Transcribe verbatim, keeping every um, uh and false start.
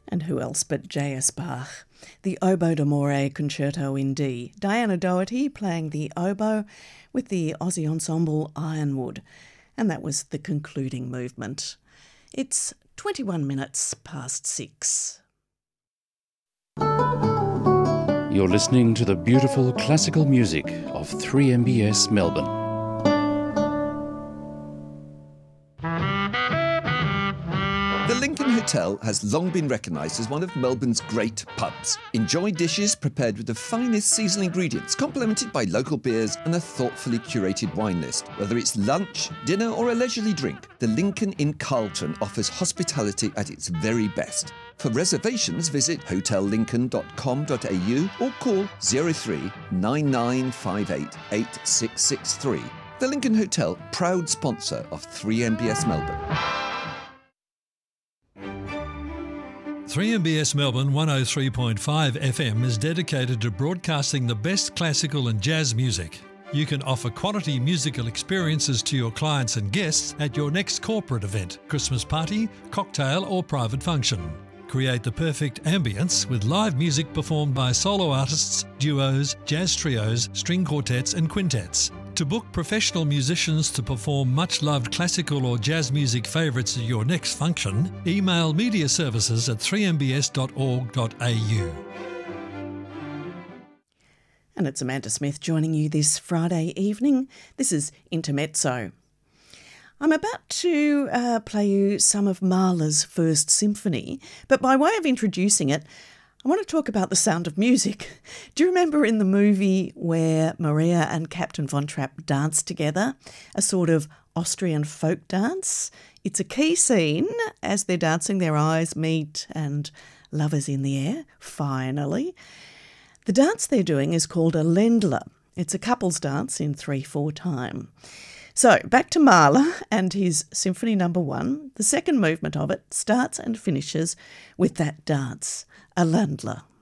And who else but J S. Bach? The Oboe d'Amore Concerto in D. Diana Doherty playing the oboe with the Aussie ensemble Ironwood. And that was the concluding movement. It's twenty-one minutes past six. You're listening to the beautiful classical music of three M B S Melbourne. The Lincoln Hotel has long been recognised as one of Melbourne's great pubs. Enjoy dishes prepared with the finest seasonal ingredients, complemented by local beers and a thoughtfully curated wine list. Whether it's lunch, dinner or a leisurely drink, the Lincoln in Carlton offers hospitality at its very best. For reservations, visit hotel lincoln dot com dot a u or call zero three nine nine five eight eight six six three. The Lincoln Hotel, proud sponsor of three M B S Melbourne. three M B S Melbourne one oh three point five F M is dedicated to broadcasting the best classical and jazz music. You can offer quality musical experiences to your clients and guests at your next corporate event, Christmas party, cocktail or private function. Create the perfect ambience with live music performed by solo artists, duos, jazz trios, string quartets and quintets. To book professional musicians to perform much-loved classical or jazz music favourites at your next function, email media services at three m b s dot org dot a u. And it's Amanda Smith joining you this Friday evening. This is Intermezzo. I'm about to uh, play you some of Mahler's First Symphony, but by way of introducing it, I want to talk about The Sound of Music. Do you remember in the movie where Maria and Captain Von Trapp dance together, a sort of Austrian folk dance? It's a key scene. As they're dancing, their eyes meet and love is in the air, finally. The dance they're doing is called a Ländler. It's a couples dance in three four time. So back to Mahler and his Symphony Number One. The second movement of it starts and finishes with that dance, a Ländler.